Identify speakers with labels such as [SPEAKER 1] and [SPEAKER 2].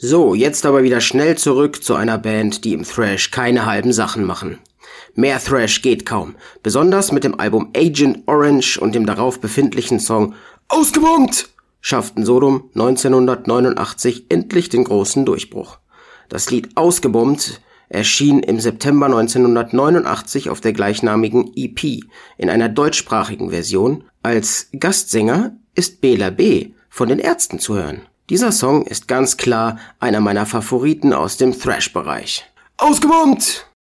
[SPEAKER 1] So, jetzt aber wieder schnell zurück zu einer Band, die im Thrash keine halben Sachen machen. Mehr Thrash geht kaum, besonders mit dem Album Agent Orange und dem darauf befindlichen Song Ausgebombt schafften Sodom 1989 endlich den großen Durchbruch. Das Lied Ausgebombt erschien im September 1989 auf der gleichnamigen EP in einer deutschsprachigen Version. Als Gastsänger ist Bela B. von den Ärzten zu hören. Dieser Song ist ganz klar einer meiner Favoriten aus dem Thrash-Bereich. Ausgebombt!